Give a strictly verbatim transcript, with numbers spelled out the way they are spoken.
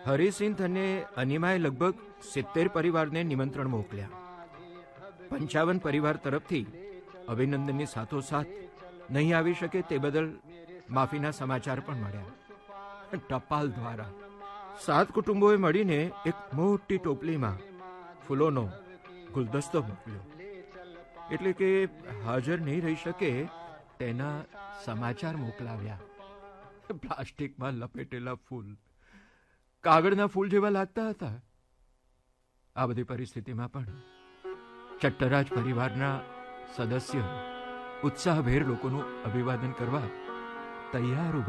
હરિસિંહ અને અનિમાએ લગભગ સિત્તેર પરિવારને નિમંત્રણ મોકલ્યા. પંચાવન પરિવાર તરફથી અભિનંદનની સાથોસાથ નહીં આવી શકે તે બદલ માફીના સમાચાર પણ મળ્યા. ટપાલ દ્વારા સાત કુટુંબોએ મળીને એક મોટી ટોપલીમાં ફૂલોનો ગુલદસ્તો મોકલ્યો. એટલે કે હાજર નહીં રહી શકે તેના સમાચાર મોકલાવ્યા. પ્લાસ્ટિકમાં લપેટેલા ફૂલ કાગળના ફૂલ જેવા લાગતા હતા. આ બધી પરિસ્થિતિમાં પણ ચટ્ટરાજ પરિવારના સદસ્ય ઉત્સાહભેર લોકોનું અભિવાદન કરવા તૈયાર